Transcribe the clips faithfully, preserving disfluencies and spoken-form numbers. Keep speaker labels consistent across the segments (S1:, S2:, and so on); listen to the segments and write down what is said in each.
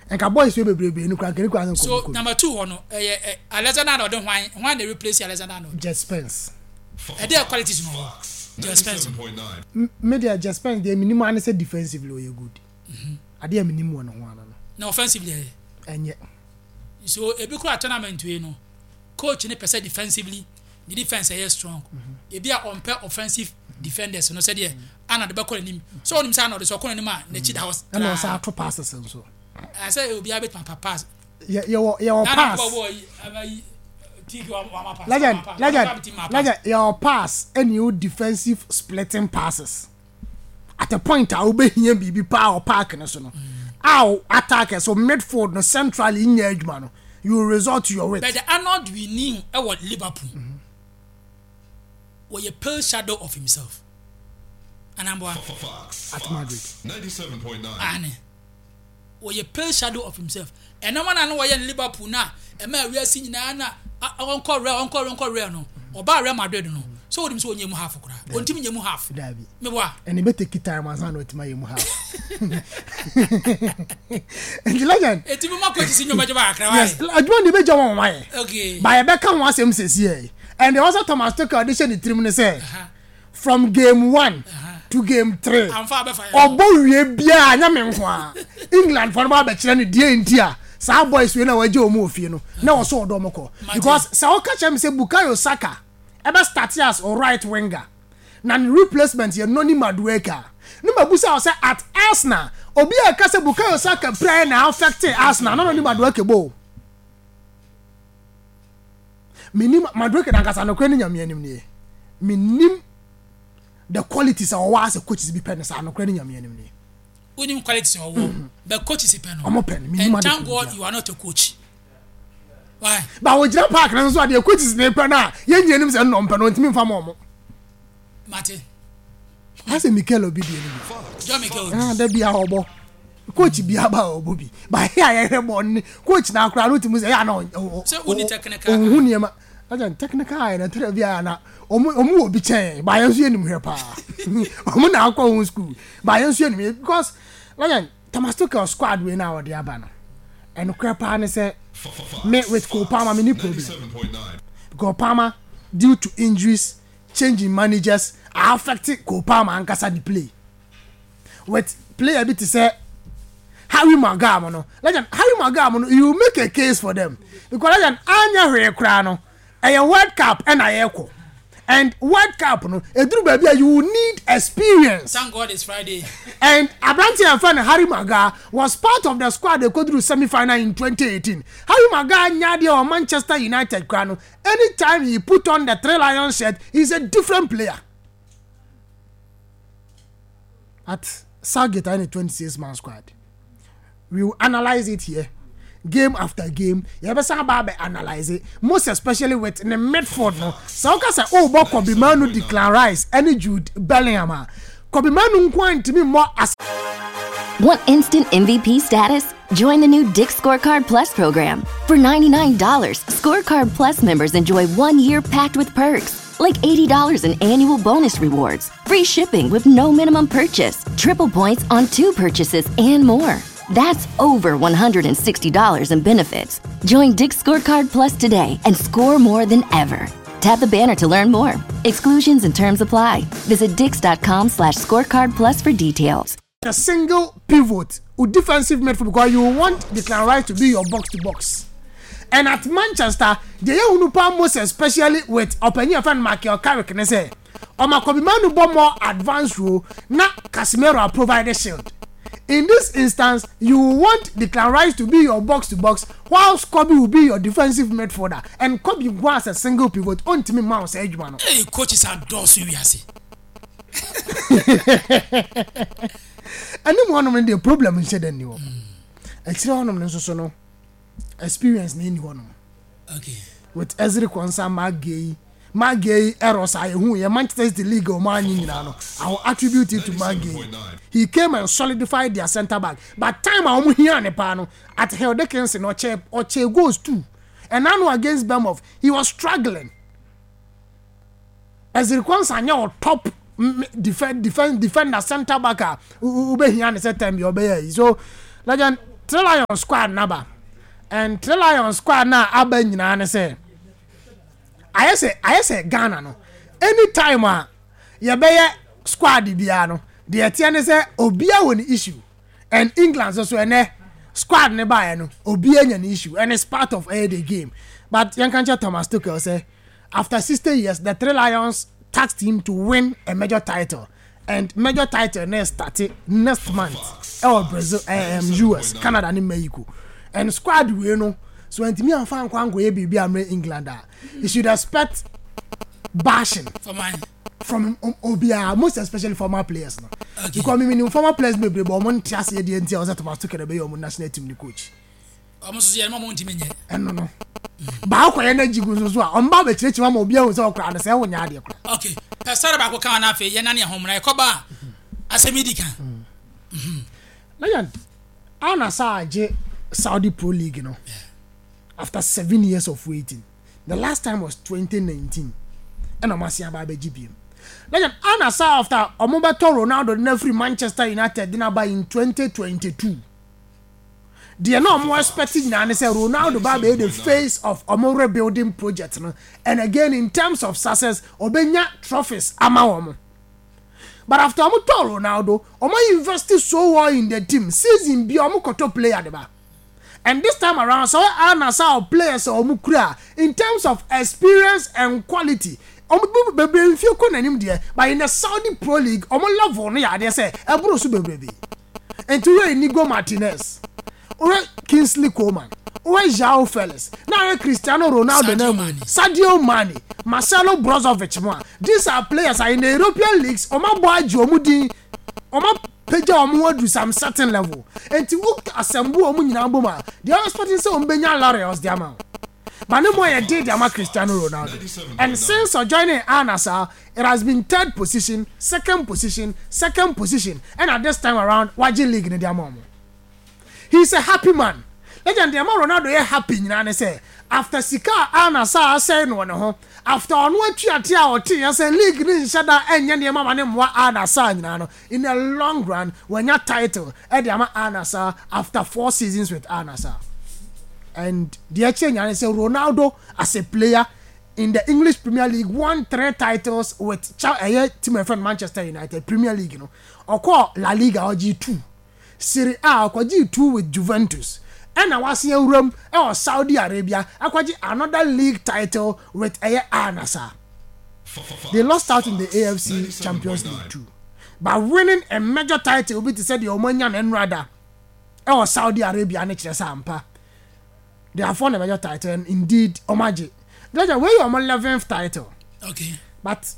S1: and ka boys we bebrebe no kran kene kwa
S2: so number two ono eh Alexander Arnold don hwan hwan dey replace Alexander Arnold
S1: Jet Spence
S2: e dey qualities no Jet Spence
S1: media Jet Spence dey minimum an say defensively o ye good mhm ade minimum no ho ana no
S2: na offensively
S1: enye
S2: so e bi kura tournament we no coach ni person defensively the defense is strong e bi a on pair offensive defenders no say dey ana de be call nim so onim say na de so call nim a na chi da house
S1: and also out passes so
S2: I say e bi a bit my pass
S1: yeah yeah yeah pass legend legend legend your pass and you defensive splitting passes at a point I obey him be power park no so no how attacker so midfield no centrally in your edge man you resort to your weight
S2: but the Arnold we knew e was Liverpool was a pale shadow of himself and I'm
S1: at Madrid
S3: ninety-seven point nine
S2: ane was a pale shadow of himself and no one I know why in Liverpool na e ma we see na na onko real onko onko real no oba Real Madrid no so wonim so onyemu half kura ontimi nyemu half
S1: dabi
S2: me boa
S1: and e be take time as na otima yemu half and the legend
S2: etimi makochi si nyoma jaba akra wa
S1: yes adwon de be jama why
S2: okay
S1: by be kan one asem sesi and there also Thomas Tuchel audition the team say from game one uh-huh. to game three
S2: amfa be fire
S1: obo wie bia anya me nko a England for ba be kire ne die ntia sa boys we na waje o mu ofie no na wo so odo mko because sa o catch am say Bukayo Saka ebe start as or right winger na replacement ye Noni Madueke no mabusa o say at Arsenal obi e ka say Bukayo Saka play na affect Arsenal no Noni Madueke bo minim Madueke na kasa no kwen nyame anim ne minim the qualities of what as coaches be pen sa no kwen nyame anim ne
S2: unim qualities of what the coaches be pen
S1: omo pen
S2: and thank God you are not a coach. Why?
S1: But we jump park na so the coaches na pen na ye nyenim se no pen no ntimi mfa mo mo
S2: Martin
S1: ase Mikel Obi bi ni
S2: John Mikel
S1: ah da bia obo coach bia ba obo bi ba here ye bon coach na akra no timu se ya na
S2: so uni technical
S1: hu ni ma ajan technical ai na tira bia na omu omu obi chen ba ye so enim here pa omu na akwa home school ba ye so enim because ajan Thomas Tuchel squad we na odi aba no and Krepa ne say me with Cole Palmer many problem because Palmer due to injuries changing managers affected Cole Palmer and kasa the play with play a bit to say Harry Maguire no legend Harry Maguire no you make a case for them because legend anya hwe kra no a World Cup and a echo and World Cup no eduru baby you need experience.
S2: Thank God it's Friday.
S1: And Abranti and friend Harry Maguire was part of the squad they go through semi-final in twenty eighteen. Harry Maguire nyadi or Manchester United crano anytime he put on the Three Lions shirt he's a different player. At Southgate in a twenty-six man squad. We will analyze it here. Game after game, you ever say about analyze it, most especially with the midfield no. So can say oh, but Kobe Manu Declan Rice, any Jude Bellingham, Kobe Manu nkwan to me more as.
S4: Want instant M V P status? Join the new Dick's Scorecard Plus program. For ninety-nine dollars, Scorecard Plus members enjoy one year packed with perks, like eighty dollars in annual bonus rewards, free shipping with no minimum purchase, triple points on two purchases, and more. That's over one hundred sixty dollars in benefits. Join Dick's Scorecard Plus today and score more than ever. Tap the banner to learn more. Exclusions and terms apply. Visit dix.com slash scorecard plus for details.
S1: A single pivot with defensive midfield because you want Declan Rice to be your box to box. And at Manchester, the Unupa most especially with Openia fan Michael Carrick and say, Oma Kobe Manu bomb more advanced role, na Casemiro provide a shield. In this instance, you want Declan Rice to be your box to box, whilst Kobe will be your defensive midfielder, and Kobe was a single pivot on to me mouse edge man.
S2: Hey, coaches are dorsey we see.
S1: And then one of the problem is said anymore. Actually, one of them so no experience ni anyone.
S2: Okay.
S1: With Ezri Konsa Magay. Magay errors I who ye Manchester City League or man you know. I will attribute it to Magay. He came and solidified their centre back. But time I here on the panel at Heldekinson or Che or Che goes too. And now against Bournemouth, he was struggling. As it comes on your top defend defend defender centre back who be here on the set time you obey. So legend Three Lions squad number and Three Lions squad na aba nyina ne say I say I say Ghana no anytime a ye be squad bia no the etia ne say obia won issue and England so so ene squad ne ba no obia nya ne issue and it's part of uh, the game but Yankancha Thomas Tuchel say after sixty years the Three Lions tasked him to win a major title and major title next started next month or Brazil um, U S Canada and Mexico and squad we know so when me and fan kwan go e bibi am England you should expect bashing
S2: for mine
S1: from um, Obia most especially former players no okay. Because me mean former players me but mo ntia se dey ntia o set Thomas Tuchel be your national team ni coach
S2: almost say mo ntimi nye
S1: eno no ba ko energy go so so a on ba be chirechi ma Obia wo se okra na se wo nya ade okra
S2: okay pastor ba ko kan na afi ye na ne homra e ko ba asemi kan
S1: Lion ana sa je Saudi Pro League no yeah. After seven years of waiting the last time was twenty nineteen and Amasia ba be G B M Lion ana sa after Omobeto Ronaldo na free Manchester United dinner by in twenty twenty-two the no more expecting na say Ronaldo ba be the face of Omo rebuilding project no and again in terms of success obenya trophies ama omo. But after Omo to Ronaldo, Omo invested so well in the team. Season be Omo koto player deba. And this time around, so Anna saw players Omo kura in terms of experience and quality. Omo bebe feel ko nanim there, but in the Saudi Pro League, Omo level no ya dey say e bro so bebe. And to Inigo Martinez, or Kingsley Coman, or João Felix, now Cristiano Ronaldo,
S2: Sadio Mane,
S1: Sadio Mane, Marcelo Brozovic. These are players are in the European leagues. Oma boy Jomudi, Oma Peja Omo do some certain level. And to work assemble Omo nyina boma, they are expecting say Ombenya Laureus diama. But no more did diama Cristiano Ronaldo. And since joining Al-Nassr, it has been third position, second position, second position, and at this time around Waji League in diama. He's a happy man. Legend diama Ronaldo is happy nyina say. After Sika Al-Nassr say no no after onwa tuatia oti ya say league ni shada enye ne mama ne mwa Al-Nassr nyina no in the long run when your title e dey ama Al-Nassr after four seasons with Al-Nassr. And the change and say Ronaldo as a player in the English Premier League won three titles with a team friend Manchester United Premier League, you know. Or La Liga or G two. Serie A or G two with Juventus. And I was in Rome or Saudi Arabia. I got another league title with Al-Nassr. They lost out in the A F C Champions League too. By winning a major title, we said the Omanian and rather or Saudi Arabia and Sampa. They have won a major title and indeed Omaji. That's where you are my eleventh title.
S2: Okay.
S1: But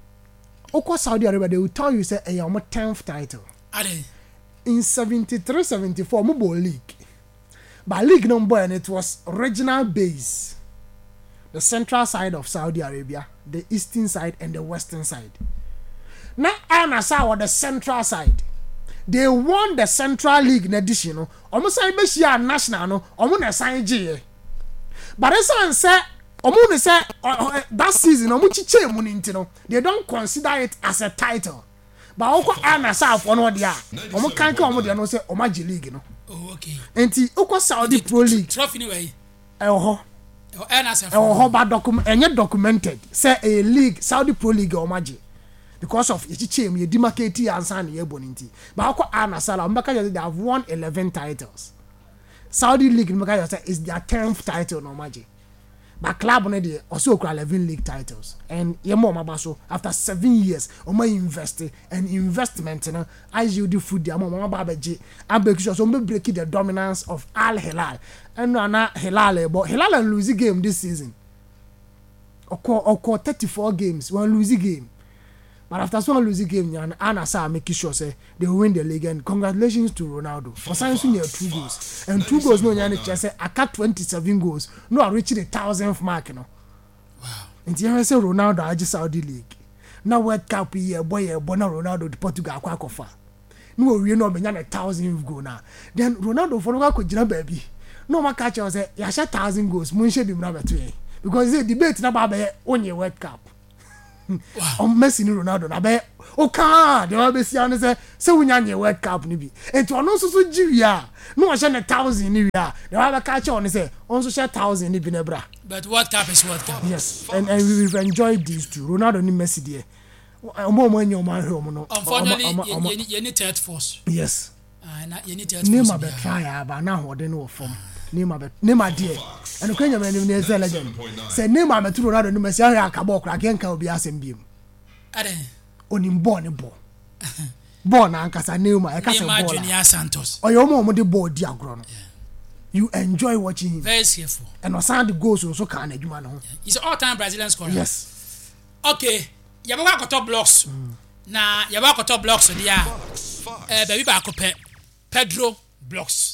S1: Oko Saudi Arabia, they will tell you say a my tenth title.
S2: Are they?
S1: In seventy-three seventy-four Mobile League. But league number and it was regional base. The central side of Saudi Arabia, the eastern side and the western side. Now Al-Nassr was the central side. They won the Central League in addition. No, almost I be share national no, almost na sign G. But as I say, almost say that season, almost chiche muninti no, they don't consider it as a title. But oko Al-Nassr for no dia, almost can't come almost they no say Omaji League no.
S2: Oh okay.
S1: Enti oko Saudi Pro League.
S2: Trophy anyway.
S1: Eh ho.
S2: Oh Al-Nassr.
S1: Eh ho ba document, enye documented. Say a league Saudi Pro League Omaji. Because of Ichichem, you demarcate and sign your bonity. But Oko Al-Nassr, they have won eleven titles. Saudi League is their tenth title, no magic. But club also eleven league titles. And Yemo Mabaso, after seven years, Oma invested and investment, you know, as you do food, the Amama Babaji, and because I'm breaking the dominance of Al Hilal. And now Hilal, but Hilal lose the game this season. Oko Oko thirty-four games, one losing game. But after so losing game, Al-Nassr making sure say they will win the league. And congratulations to Ronaldo for signing two goals. And two goals no yani just say I got twenty-seven goals. No, I reached the thousandth mark, you know.
S2: Wow.
S1: And you say Ronaldo I just Saudi League. Now World Cup here, boy, boy, now Ronaldo the Portugal quite far. No, we know me a thousand goal now. Then Ronaldo for no could jump baby. No more catcher say you shot thousand goals. Mun should be number two because the debate na ba be on your World Cup. On Messi ni Ronaldo na be o ka de wa be sia ne se se wonya nye World Cup ni bi enti ono so so gi wi a no wa hye ne thousand ni wi a de wa be ka che on se on so share thousand ni bi na bra.
S2: But World Cup is World Cup.
S1: Yes, and and we've enjoyed these two. Ronaldo ni Messi there. Omo omo enyo man he omo no.
S2: Unfortunately, you need third force.
S1: Yes.
S2: Ah, na you need third force.
S1: Neymar be try aba na ho de no form. Neymar be Neymar there. And kwenya me ni say legend. Say Neymar me to Ronaldo ni Messi ahwe akabo kra kenka obi asem biem.
S2: Ade.
S1: Onim ball ne ball. Ball na ankasa Neymar e ka say ball.
S2: Neymar Junior Santos.
S1: Oyo omo omo de ball di agro no. You enjoy watching him.
S2: Very skillful.
S1: And Osan the goals also can adwuma no.
S2: He's an all-time Brazilian scorer.
S1: Yes.
S2: Okay. Yababa koto blocks. Mm. Na yababa koto blocks dia. Eh baby ba ko pe. Pedro blocks.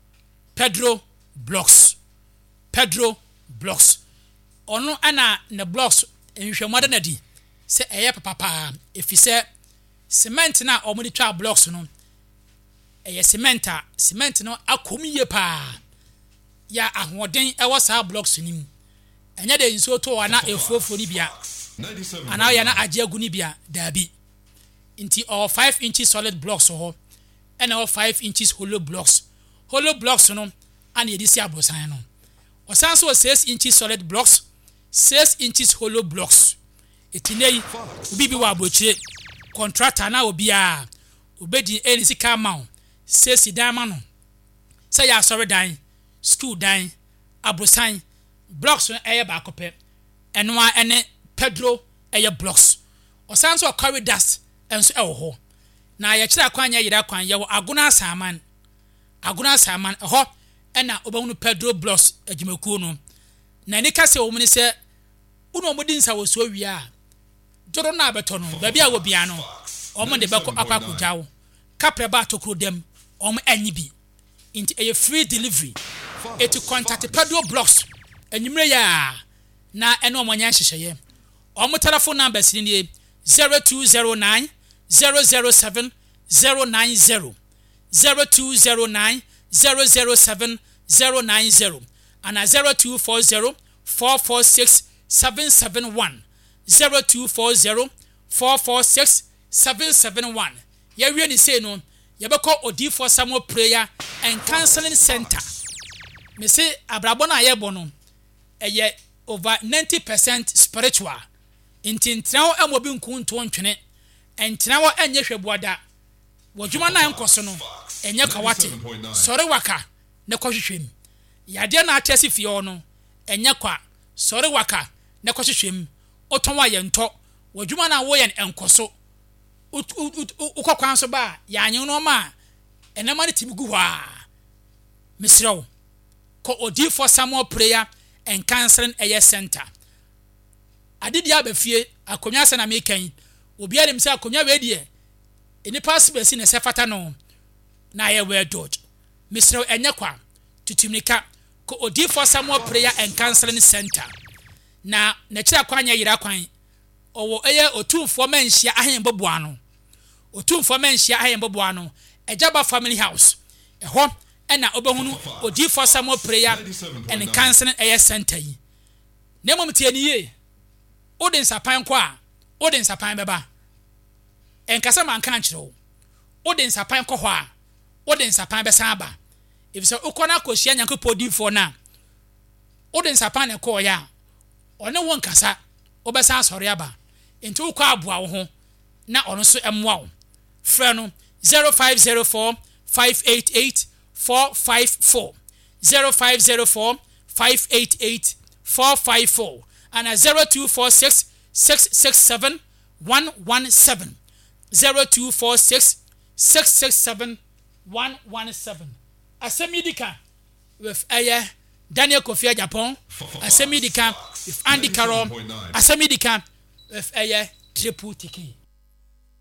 S2: Pedro blocks. Pedro blocks. Ono ana na blocks enhwemode na di. Se eye papa pa efi se cement na omudi twa blocks no. Eye cement a cement no akomiye pa. Ya ahoden ewo sa blocks nim. Enya de nso to ana efuofo ni bia. Ana ya na age agu ni bia dabi. Inti all five inches solid blocks ho. And all five inches hollow blocks. Hollow blocks no and ye disi abosan no. Osan so six inches solid blocks, six inches hollow blocks. Etinei obi bi wa abochire contractor na obi a obedi eni sika ma six dan ma no. Say ya sorry dan, school dan, abosan blocks no eye ba kope. Eno a ene Pedro eye blocks. Osan so carry dust enso e wo ho. Na ye kira kwan ye yira kwan ye wo aguna saman. Aguna saman ho ena obahunu Pedro blocks ajimaku no. Na ni kase wo mni se uno omudi nsa wo so wi a joro na abeto no ba bia wo bia no omo de beko akwaku jawo kapre ba tokro dem omo anyi bi into a free delivery e to contact Pedro blocks enyimre ya na eno omo nya hyehyeye omo telephone number si ni zero two zero nine zero zero seven zero nine zero zero two zero nine zero zero seven zero nine zero and a zero two four zero four four six seven seven one zero two four zero four four six seven seven one. Ya we ni say no ye be call odi for some prayer and counseling center. Me say abrabo na ye bo no eye over ninety percent spiritual. Inti ntrawo amobi nku nto ntwene entrawo enye hwebuada wodwuma na enkoso no enye kawate sore waka ne kohwehwem yade na atese fie no enye kwa sore waka ne kohwehwem otonwa ye nto wodwuma na wo ye enkoso ukokwan so ba ya anyi no ma enema ne timigu hwa misrew ko odi for some prayer and counseling eye center adidi abafie akonya se na mekan obi alim se akonya we die eni pass be si ne sefata no na ye we dodge misrew enye kwa tutumika ko odi for some prayer and counseling center na na kira kwanya yira kwan owo eye otumfo manhia ahen boboa no otumfo manhia ahen boboa no ejaba family house eho ena obehunu odi for some prayer and counseling eye center yi nemom tie ni ye odin sapan kwa odin sapan beba enkasa man kan kire odin sapan kɔ hɔ a odin sapan besa aba efisɛ ukona kohyia nyankopɔdi fo na odin sapan ne kɔ ya ɔne won kasa obesa asɔre aba enti ukɔ aboa wo ho na ɔno so emmoa wo frɛ no zero five zero four five eight eight four five four zero five zero four five eight eight four five four and a zero two four six six six seven one one seven zero two four six six six seven one one seven. Asemidika with Aya Daniel Kofi Japan. Asemidika with Andy Carroll. Asemidika with Aya Triple Tiki.